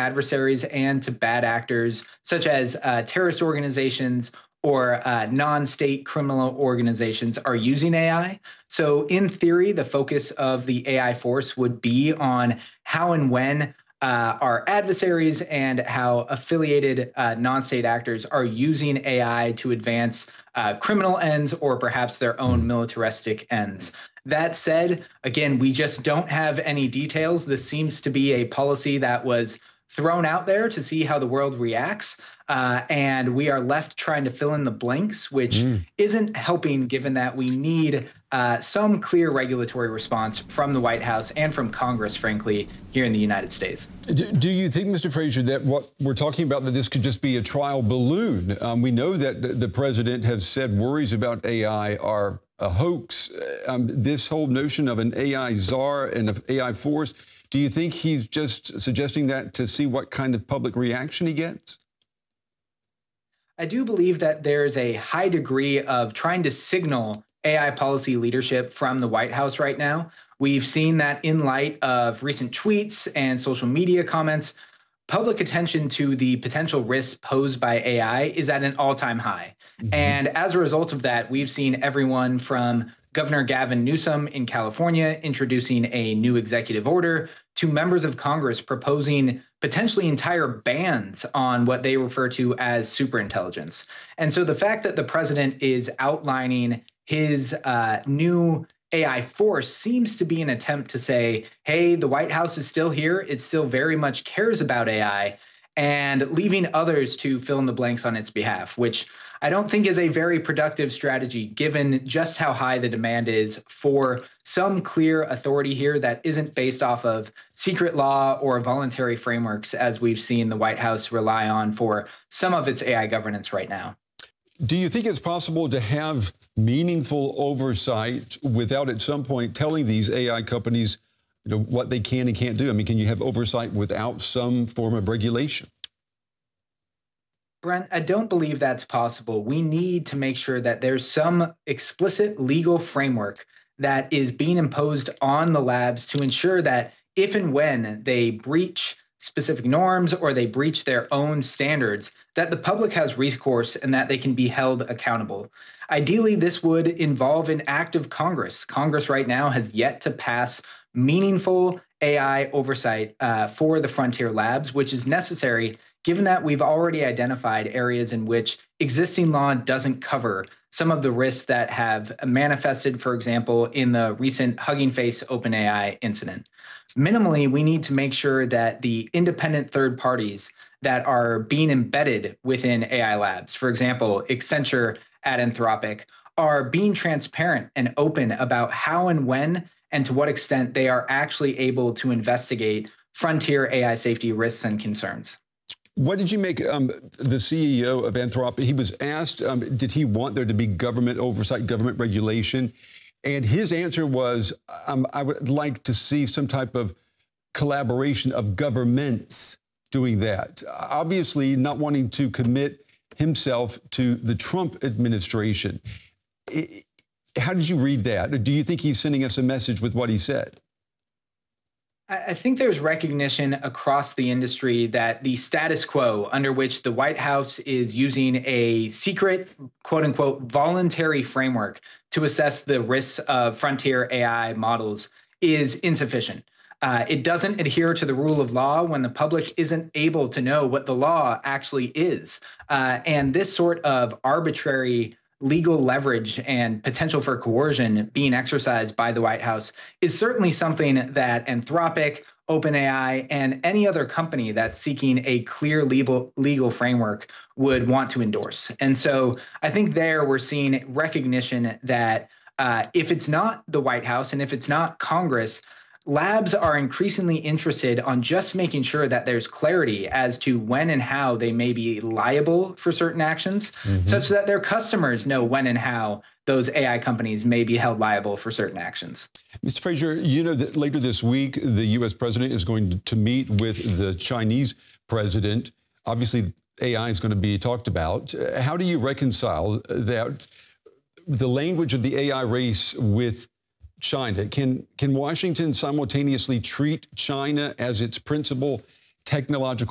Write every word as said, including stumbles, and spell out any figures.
adversaries and to bad actors, such as uh, terrorist organizations or uh, non-state criminal organizations are using A I. So in theory, the focus of the A I force would be on how and when uh, our adversaries and how affiliated uh, non-state actors are using A I to advance uh, criminal ends or perhaps their own militaristic ends. That said, again, we just don't have any details. This seems to be a policy that was thrown out there to see how the world reacts. Uh, and we are left trying to fill in the blanks, which mm. isn't helping, given that we need uh, some clear regulatory response from the White House and from Congress, frankly, here in the United States. Do, do you think, Mister Frazier, that what we're talking about, that this could just be a trial balloon? Um, we know that the, the president has said worries about A I are a hoax. Um, this whole notion of an A I czar and an A I force, do you think he's just suggesting that to see what kind of public reaction he gets? I do believe that there's a high degree of trying to signal A I policy leadership from the White House right now. We've seen that in light of recent tweets and social media comments, public attention to the potential risks posed by A I is at an all-time high. Mm-hmm. And as a result of that, we've seen everyone from Governor Gavin Newsom in California introducing a new executive order to members of Congress proposing potentially entire bans on what they refer to as superintelligence. And so the fact that the president is outlining his uh, new A I force seems to be an attempt to say, hey, the White House is still here. It still very much cares about A I, and leaving others to fill in the blanks on its behalf, which I don't think is a very productive strategy, given just how high the demand is for some clear authority here that isn't based off of secret law or voluntary frameworks, as we've seen the White House rely on for some of its A I governance right now. Do you think it's possible to have meaningful oversight without at some point telling these A I companies, you know, what they can and can't do? I mean, can you have oversight without some form of regulation? Brent, I don't believe that's possible. We need to make sure that there's some explicit legal framework that is being imposed on the labs to ensure that if and when they breach specific norms or they breach their own standards, that the public has recourse and that they can be held accountable. Ideally, this would involve an act of Congress. Congress right now has yet to pass meaningful A I oversight uh, for the frontier labs, which is necessary given that we've already identified areas in which existing law doesn't cover some of the risks that have manifested, for example, in the recent Hugging Face OpenAI incident. Minimally, we need to make sure that the independent third parties that are being embedded within A I labs, for example, Accenture at Anthropic, are being transparent and open about how and when and to what extent they are actually able to investigate frontier A I safety risks and concerns. What did you make um, the C E O of Anthropic? He was asked, um, did he want there to be government oversight, government regulation? And his answer was, um, I would like to see some type of collaboration of governments doing that. Obviously, not wanting to commit himself to the Trump administration. It, how did you read that? Or do you think he's sending us a message with what he said? I think there's recognition across the industry that the status quo under which the White House is using a secret, quote unquote, voluntary framework to assess the risks of frontier A I models is insufficient. Uh, it doesn't adhere to the rule of law when the public isn't able to know what the law actually is. Uh, and this sort of arbitrary legal leverage and potential for coercion being exercised by the White House is certainly something that Anthropic, OpenAI, and any other company that's seeking a clear legal, legal framework would want to endorse. And so I think there we're seeing recognition that uh, if it's not the White House and if it's not Congress, labs are increasingly interested on just making sure that there's clarity as to when and how they may be liable for certain actions, mm-hmm. such that their customers know when and how those A I companies may be held liable for certain actions. Mister Frazier, you know that later this week, the U S president is going to meet with the Chinese president. Obviously, A I is going to be talked about. How do you reconcile that, the language of the A I race with China? Can, can Washington simultaneously treat China as its principal technological